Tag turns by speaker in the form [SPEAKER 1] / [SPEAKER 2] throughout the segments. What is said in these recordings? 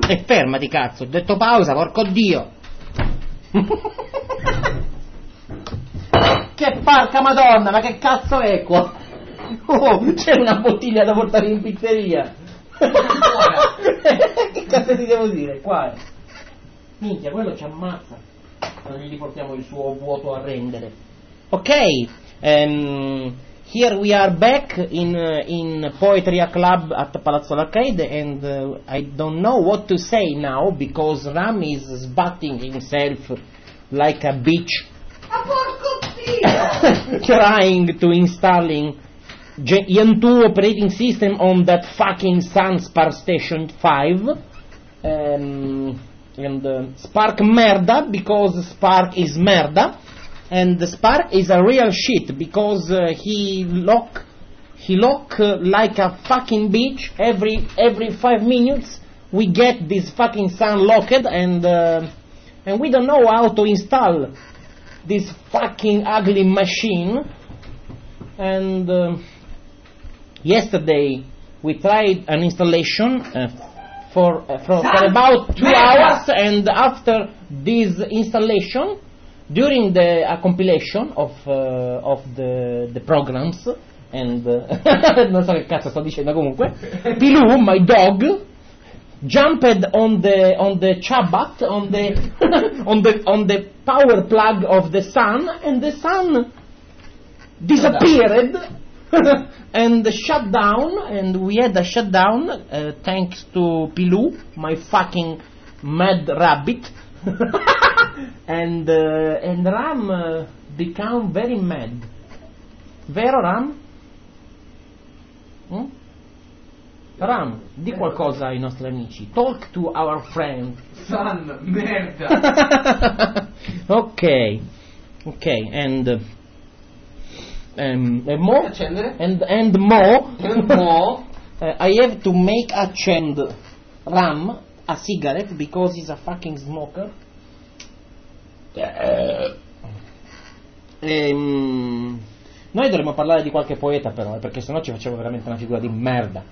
[SPEAKER 1] E fermati, cazzo, ho detto pausa, porco Dio. Che porca madonna, ma che cazzo è qua? Oh, c'è una bottiglia da portare in pizzeria. Che cazzo ti devo dire? Qua è. Minchia, quello ci ammazza. Non gli portiamo il suo vuoto a rendere. Ok, here we are back in Poetry Club at Palazzo Arcade, and I don't know what to say now because Ram is sbatting himself like a bitch.
[SPEAKER 2] A porco Dio!
[SPEAKER 1] Trying to installing Gentoo operating system on that fucking Sun Spark Station 5. And Spark merda because Spark is merda, and the Spark is a real shit because he lock like a fucking bitch. Every 5 minutes we get this fucking Sun locked, and we don't know how to install this fucking ugly machine. And yesterday we tried an installation for about 2 hours, and after this installation, during the compilation of the programs, and non so che cazzo sto dicendo comunque, Pilou, my dog, jumped on the Chabat, on the power plug of the sun, and the sun disappeared. And shut down, and we had a shutdown thanks to Pilou, my fucking mad rabbit, and Ram became very mad. Vero Ram? Ram, di qualcosa ai nostri amici. Talk to our friend.
[SPEAKER 2] San, merda.
[SPEAKER 1] Okay, and more, and more, I have to make a chand Ram a cigarette because he's a fucking smoker. Noi dovremmo parlare di qualche poeta però, perché sennò ci facciamo veramente una figura di merda.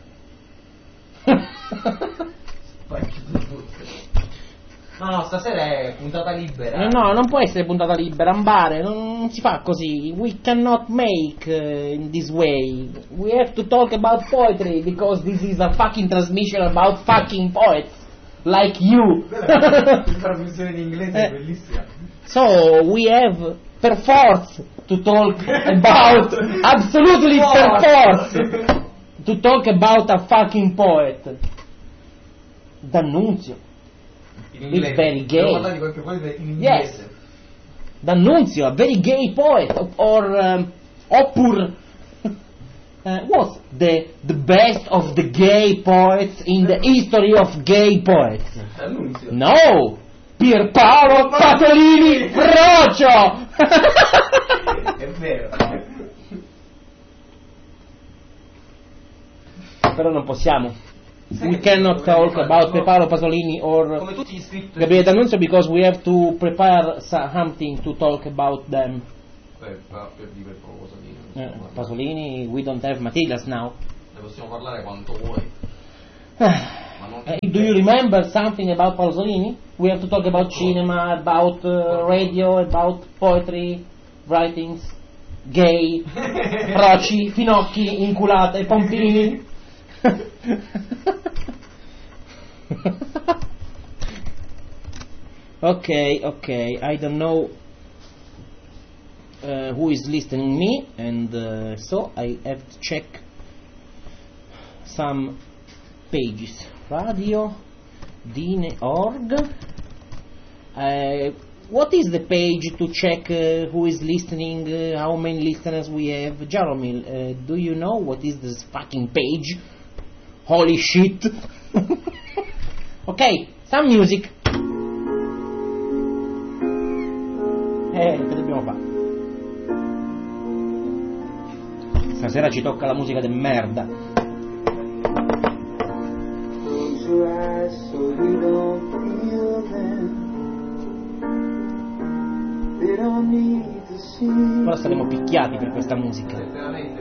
[SPEAKER 2] No, stasera è puntata libera.
[SPEAKER 1] No, non può essere puntata libera, Ambare, non si fa così. We cannot make in this way. We have to talk about poetry because this is a fucking transmission about fucking poets like you.
[SPEAKER 2] La trasmissione in inglese è bellissima.
[SPEAKER 1] So we have per force to talk about absolutely per force to talk about a fucking poet. D'Annunzio. It's very gay. Yes. D'Annunzio, a very gay poet, or Oppur was the best of the gay poets in the history of gay poets.
[SPEAKER 2] D'Annunzio.
[SPEAKER 1] No, Pierpaolo Pasolini Frocio.
[SPEAKER 2] È vero.
[SPEAKER 1] Però non possiamo. We cannot talk about Pierpaolo Pasolini or Gabriele D'Annunzio because we have to prepare something to talk about them.
[SPEAKER 2] Per dire Pasolini.
[SPEAKER 1] Pasolini, we don't have materials now.
[SPEAKER 2] Ne possiamo parlare quanto vuoi.
[SPEAKER 1] Do you remember something about Pasolini? We have to talk about cinema, about radio, about poetry, writings, gay, froci, finocchi, inculate, pompini. Okay, I don't know who is listening me, and so I have to check some pages. Radio Dine.org. What is the page to check who is listening, how many listeners we have? Jaromil, do you know what is this fucking page? Holy shit. Ok, some music. Che dobbiamo fare? Stasera ci tocca la musica de merda. Ora saremo picchiati per questa musica.